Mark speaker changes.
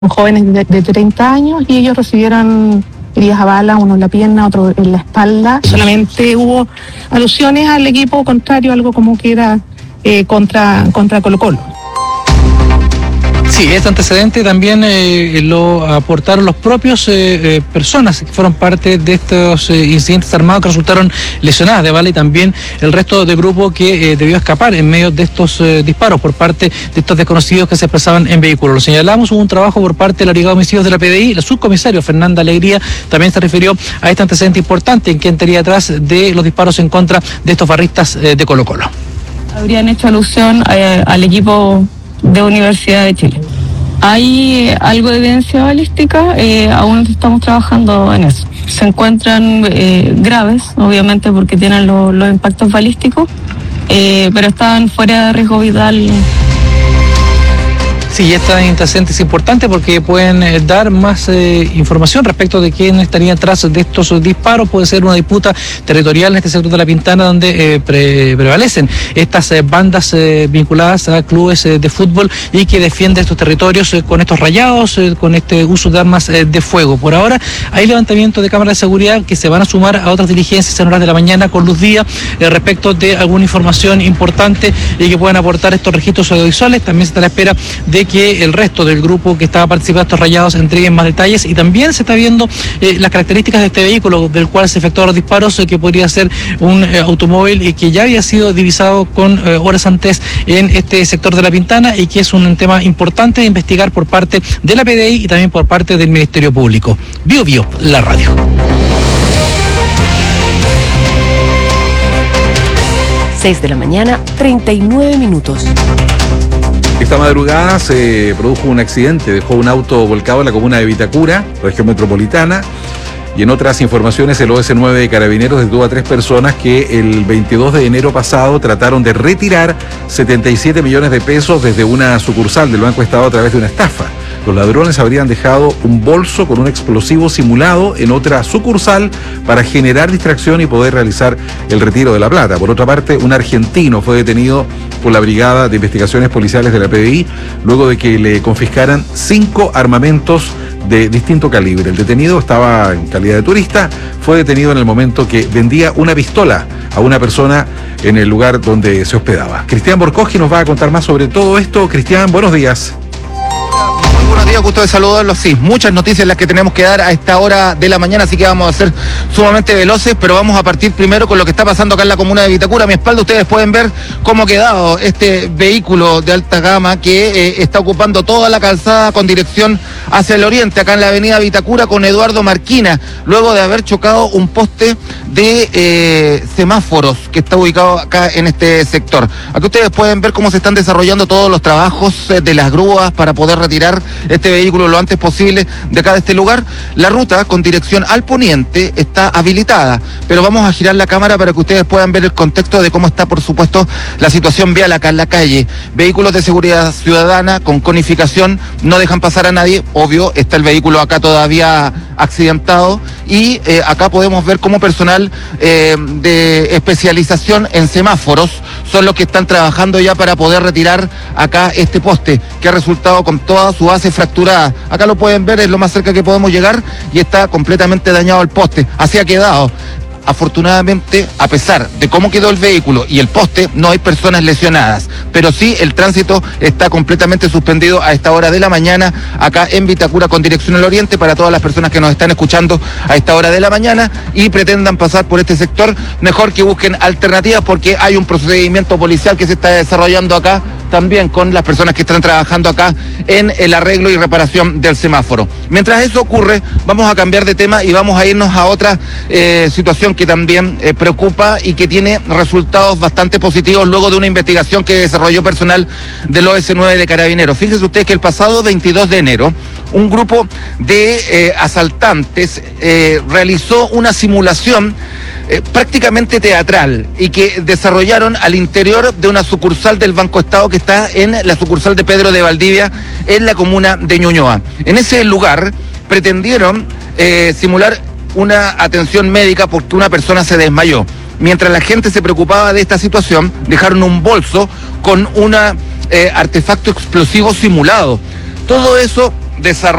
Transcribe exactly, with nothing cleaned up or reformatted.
Speaker 1: jóvenes de, de treinta años y ellos recibieron heridas a bala, uno en la pierna, otro en la espalda. Solamente hubo alusiones al equipo contrario, algo como que era eh, contra, contra Colo-Colo.
Speaker 2: Sí, este antecedente también eh, lo aportaron los propios eh, eh, personas que fueron parte de estos eh, incidentes armados que resultaron lesionadas de bala y también el resto del grupo que eh, debió escapar en medio de estos eh, disparos por parte de estos desconocidos que se expresaban en vehículos. Lo señalamos, hubo un trabajo por parte de la Brigada de Homicidios de la P D I, el subcomisario Fernanda Alegría también se refirió a este antecedente importante en quien estaría atrás de los disparos en contra de estos barristas eh, de Colo-Colo.
Speaker 3: Habrían hecho alusión a, al equipo de Universidad de Chile. Hay algo de evidencia balística, eh, aún estamos trabajando en eso. Se encuentran eh, graves, obviamente porque tienen lo, los impactos balísticos, eh, pero están fuera de riesgo vital.
Speaker 2: Sí, este antecedente es importante porque pueden eh, dar más eh, información respecto de quién estaría atrás de estos disparos. Puede ser una disputa territorial en este sector de La Pintana donde eh, pre prevalecen estas eh, bandas eh, vinculadas a clubes eh, de fútbol y que defienden estos territorios eh, con estos rayados, eh, con este uso de armas eh, de fuego. Por ahora hay levantamiento de cámaras de seguridad que se van a sumar a otras diligencias en horas de la mañana con luz día eh, respecto de alguna información importante y que puedan aportar estos registros audiovisuales. También se está a la espera de que el resto del grupo que estaba participando en estos rayados entreguen más detalles y también se está viendo eh, las características de este vehículo del cual se efectuaron los disparos, eh, que podría ser un eh, automóvil eh, que ya había sido divisado con eh, horas antes en este sector de La Pintana y que es un tema importante de investigar por parte de la P D I y también por parte del Ministerio Público. Bio Bio, la radio.
Speaker 4: seis de la mañana, treinta y nueve minutos.
Speaker 5: Esta madrugada se produjo un accidente, dejó un auto volcado en la comuna de Vitacura, región metropolitana, y en otras informaciones el O S nueve de Carabineros detuvo a tres personas que el veintidós de enero pasado trataron de retirar setenta y siete millones de pesos desde una sucursal del Banco Estado a través de una estafa. Los ladrones habrían dejado un bolso con un explosivo simulado en otra sucursal para generar distracción y poder realizar el retiro de la plata. Por otra parte, un argentino fue detenido por la Brigada de Investigaciones Policiales de la P D I luego de que le confiscaran cinco armamentos de distinto calibre. El detenido estaba en calidad de turista, fue detenido en el momento que vendía una pistola a una persona en el lugar donde se hospedaba. Cristian Borcogi nos va a contar más sobre todo esto. Cristian, buenos días.
Speaker 6: Buenos días, gusto de saludarlos. Sí, muchas noticias las que tenemos que dar a esta hora de la mañana, así que vamos a ser sumamente veloces, pero vamos a partir primero con lo que está pasando acá en la comuna de Vitacura. A mi espalda ustedes pueden ver cómo ha quedado este vehículo de alta gama que eh, está ocupando toda la calzada con dirección hacia el oriente, acá en la avenida Vitacura con Eduardo Marquina, luego de haber chocado un poste de eh, semáforos que está ubicado acá en este sector. Aquí ustedes pueden ver cómo se están desarrollando todos los trabajos eh, de las grúas para poder retirar este vehículo lo antes posible de acá de este lugar. La ruta con dirección al poniente está habilitada, pero vamos a girar la cámara para que ustedes puedan ver el contexto de cómo está, por supuesto, la situación vial acá en la calle. Vehículos de seguridad ciudadana con conificación no dejan pasar a nadie, obvio, está el vehículo acá todavía accidentado y eh, acá podemos ver cómo personal eh, de especialización en semáforos son los que están trabajando ya para poder retirar acá este poste que ha resultado con toda su base fracturada. Acá lo pueden ver, es lo más cerca que podemos llegar y está completamente dañado el poste. Así ha quedado. Afortunadamente, a pesar de cómo quedó el vehículo y el poste, no hay personas lesionadas, pero sí el tránsito está completamente suspendido a esta hora de la mañana acá en Vitacura con dirección al oriente para todas las personas que nos están escuchando a esta hora de la mañana y pretendan pasar por este sector, mejor que busquen alternativas porque hay un procedimiento policial que se está desarrollando acá también con las personas que están trabajando acá en el arreglo y reparación del semáforo. Mientras eso ocurre, vamos a cambiar de tema y vamos a irnos a otra eh, situación que también eh, preocupa y que tiene resultados bastante positivos luego de una investigación que desarrolló personal del O S nueve de Carabineros. Fíjense ustedes que el pasado veintidós de enero, un grupo de eh, asaltantes eh, realizó una simulación Eh, prácticamente teatral y que desarrollaron al interior de una sucursal del Banco Estado que está en la sucursal de Pedro de Valdivia en la comuna de Ñuñoa. En ese lugar pretendieron eh, simular una atención médica porque una persona se desmayó. Mientras la gente se preocupaba de esta situación, dejaron un bolso con un eh, artefacto explosivo simulado. Todo eso desarrollando